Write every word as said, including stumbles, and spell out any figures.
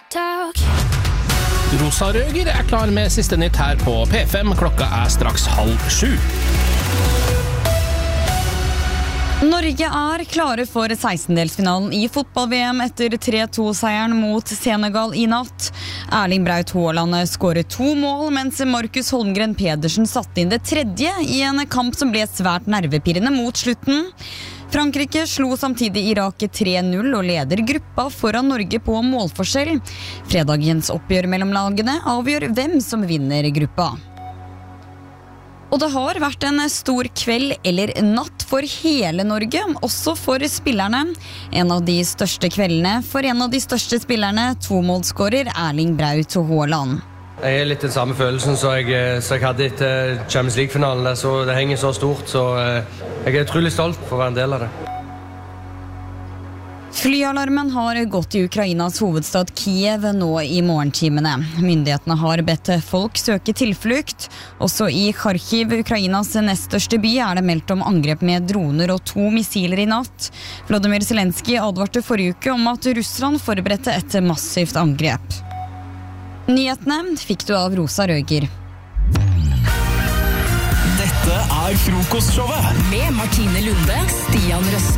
talk. Rosa Røger er klar med siste nytt her på P fem. Klokka er straks halv sju. Norge er klare for sekstendelsfinalen i fotball-V M etter tre to-seieren mot Senegal i natt. Erling Braut Haaland skåret to mål, mens Markus Holmgren Pedersen satte inn det tredje i en kamp som ble svært nervepirrende mot slutten. Frankrike slo samtidig Irak tre null og leder gruppa foran Norge på målforskjell. Fredagens oppgjør mellom lagene avgjør hvem som vinner gruppa. Og det har vært en stor kveld eller natt for hele Norge, også for spillerne. En av de største kveldene for en av de største spillerne, tomålsskårer Erling Braut Haaland. Jeg er litt den samme følelsen som jeg, så jeg hadde etter Champions League-finalen. Det, så det henger så stort, så jeg er utrolig stolt for å være en del av det. Flyalarmen har gått i Ukrainas hovedstad Kiev nå i morgentimene. Myndighetene har bedt folk søke tilflukt. Også i Kharkiv, Ukrainas nest største by, er det meldt om angrep med droner og to missiler i natt. Volodymyr Zelensky advarte forrige uke om at Russland forberedte et massivt angrep. Nyhetene fikk du av Rosa Røger. Dette er frokostshowet Med Martine Lunde, Stian Røsten